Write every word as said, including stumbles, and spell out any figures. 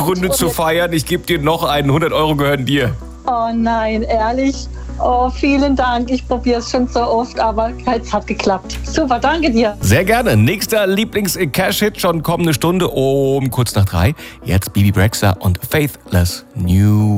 Gründe zu feiern. Ich gebe dir noch einen. hundert Euro gehören dir. Oh nein, ehrlich? Oh, vielen Dank. Ich probiere es schon so oft, aber es hat geklappt. Super, danke dir. Sehr gerne. Nächster Lieblings-Cash-Hit schon kommende Stunde um kurz nach drei. Jetzt Bibi Rexha und Faithless New.